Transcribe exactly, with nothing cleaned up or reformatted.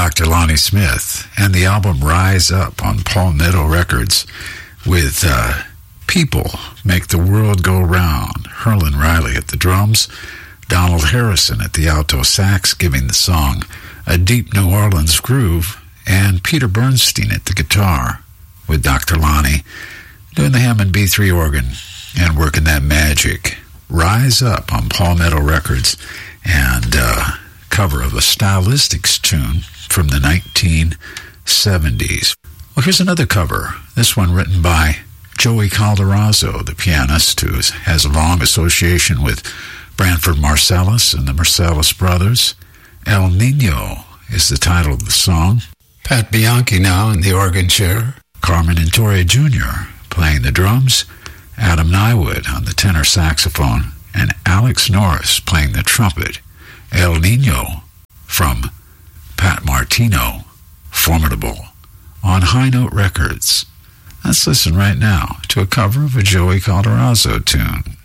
Doctor Lonnie Smith, and the album Rise Up on Palmetto Records with uh, People Make the World Go Round. Herlin Riley at the drums, Donald Harrison at the alto sax giving the song a deep New Orleans groove, and Peter Bernstein at the guitar with Doctor Lonnie doing the Hammond B three organ and working that magic. Rise Up on Palmetto Records, and uh, cover of a Stylistics tune from the nineteen seventies. Well, here's another cover, this one written by Joey Calderazzo, the pianist, who has a long association with Branford Marsalis and the Marsalis brothers. El Nino is the title of the song. Pat Bianchi now in the organ chair. Carmen Intoria Junior playing the drums. Adam Nywood on the tenor saxophone. And Alex Norris playing the trumpet. El Nino from Pat Martino. Formidable on High Note Records. Let's listen right now to a cover of a Joey Calderazzo tune.